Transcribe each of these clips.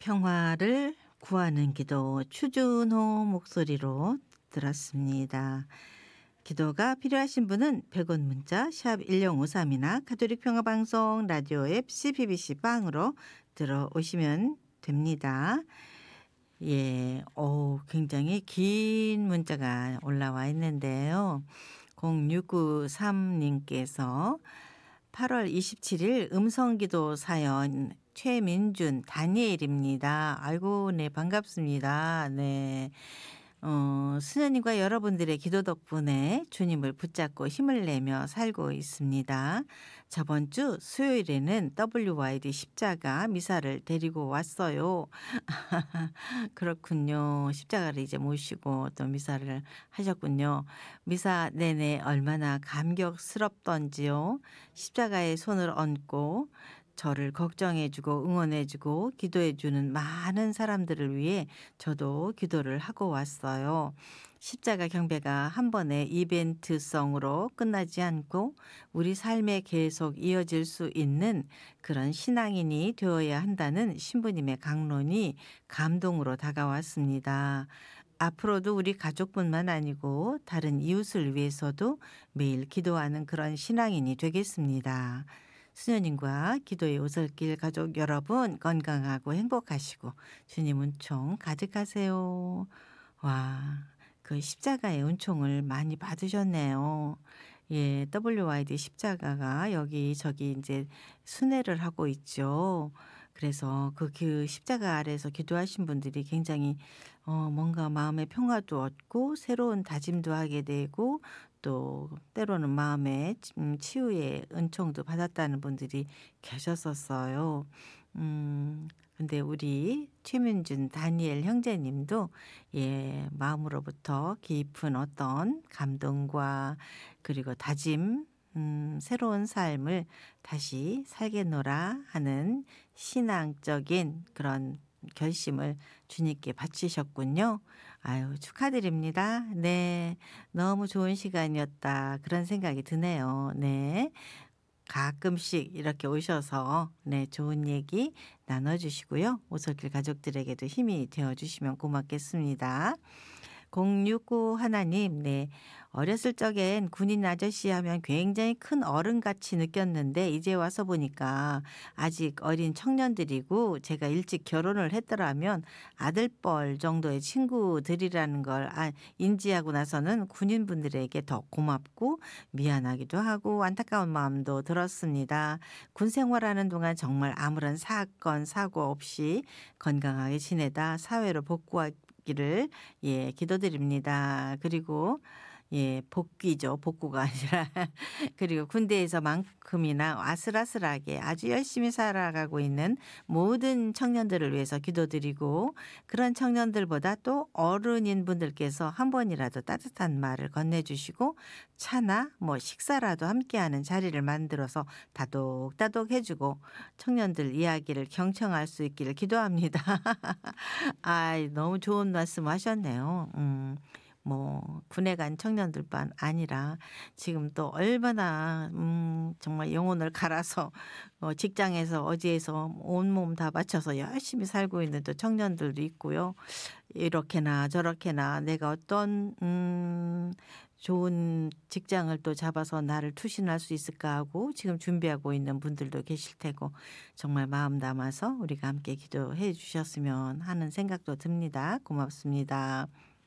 평화를 구하는 기도 추준호 목소리로 들었습니다. 기도가 필요하신 분은 100원 문자 샵 1053이나 가톨릭 평화방송 라디오 앱 CBBC 빵으로 들어오시면 됩니다. 예, 굉장히 긴 문자가 올라와 있는데요. 0693님께서 8월 27일 음성기도 사연 최민준 다니엘입니다. 아이고, 네, 반갑습니다. 네. 수녀님과 여러분들의 기도 덕분에 주님을 붙잡고 힘을 내며 살고 있습니다. 저번 주 수요일에는 WYD 십자가 미사를 데리고 왔어요. 그렇군요. 십자가를 이제 모시고 또 미사를 하셨군요. 미사 내내 얼마나 감격스럽던지요. 십자가에 손을 얹고 저를 걱정해주고 응원해주고 기도해주는 많은 사람들을 위해 저도 기도를 하고 왔어요. 십자가 경배가 한 번의 이벤트성으로 끝나지 않고 우리 삶에 계속 이어질 수 있는 그런 신앙인이 되어야 한다는 신부님의 강론이 감동으로 다가왔습니다. 앞으로도 우리 가족뿐만 아니고 다른 이웃을 위해서도 매일 기도하는 그런 신앙인이 되겠습니다. 수녀님과 기도의 오솔길 가족 여러분 건강하고 행복하시고 주님 은총 가득하세요. 와, 그 십자가의 은총을 많이 받으셨네요. 예, WYD 십자가가 여기저기 이제 순회를 하고 있죠. 그래서 그 십자가 아래에서 기도하신 분들이 굉장히 뭔가 마음의 평화도 얻고 새로운 다짐도 하게 되고 또 때로는 마음의 치유의 은총도 받았다는 분들이 계셨었어요. 근데 우리 최민준 다니엘 형제님도 예, 마음으로부터 깊은 어떤 감동과 그리고 다짐, 새로운 삶을 다시 살겠노라 하는 신앙적인 그런 결심을 주님께 바치셨군요. 아유, 축하드립니다. 네. 너무 좋은 시간이었다. 그런 생각이 드네요. 네. 가끔씩 이렇게 오셔서 네, 좋은 얘기 나눠주시고요. 오솔길 가족들에게도 힘이 되어주시면 고맙겠습니다. 069 하나님, 네. 어렸을 적엔 군인 아저씨 하면 굉장히 큰 어른같이 느꼈는데 이제 와서 보니까 아직 어린 청년들이고 제가 일찍 결혼을 했더라면 아들뻘 정도의 친구들이라는 걸 인지하고 나서는 군인분들에게 더 고맙고 미안하기도 하고 안타까운 마음도 들었습니다. 군 생활하는 동안 정말 아무런 사건, 사고 없이 건강하게 지내다 사회로 복구하기를 예, 기도드립니다. 그리고 예, 복귀죠. 복구가 아니라. 그리고 군대에서만큼이나 아슬아슬하게 아주 열심히 살아가고 있는 모든 청년들을 위해서 기도드리고 그런 청년들보다 또 어른인 분들께서 한 번이라도 따뜻한 말을 건네주시고 차나 뭐 식사라도 함께하는 자리를 만들어서 다독다독 해주고 청년들 이야기를 경청할 수 있기를 기도합니다. 아, 너무 좋은 말씀 하셨네요. 뭐 군에 간 청년들뿐 아니라 지금 또 얼마나 정말 영혼을 갈아서 직장에서 어디에서 온몸 다 바쳐서 열심히 살고 있는 또 청년들도 있고요. 이렇게나 저렇게나 내가 어떤 좋은 직장을 또 잡아서 나를 투신할 수 있을까 하고 지금 준비하고 있는 분들도 계실 테고 정말 마음 담아서 우리가 함께 기도해 주셨으면 하는 생각도 듭니다. 고맙습니다.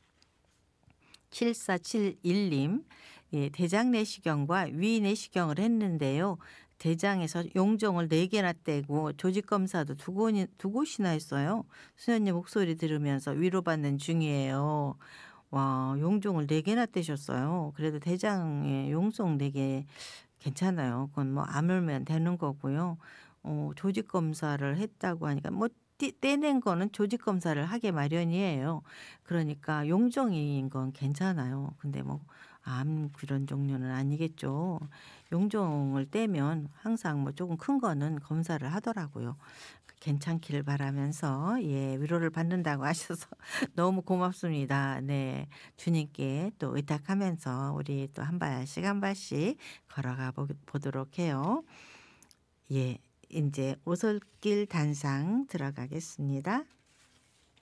7471님, 예, 대장 내시경과 위 내시경을 했는데요. 대장에서 용종을 4개나 떼고 조직검사도 두 곳이나 했어요. 수녀님 목소리 들으면서 위로받는 중이에요. 와, 용종을 4개나 떼셨어요. 그래도 대장에 용종 4개 괜찮아요. 그건 뭐 아물면 되는 거고요. 조직검사를 했다고 하니까 뭐 떼낸 거는 조직검사를 하게 마련이에요. 그러니까 용종인 건 괜찮아요. 근데 뭐 암 그런 종류는 아니겠죠. 용종을 떼면 항상 뭐 조금 큰 거는 검사를 하더라고요. 괜찮기를 바라면서 예, 위로를 받는다고 하셔서 너무 고맙습니다. 네. 주님께 또 의탁하면서 우리 또 한 발씩 한 발씩 걸어가 보도록 해요. 예. 인제 오솔길 단상 들어가겠습니다.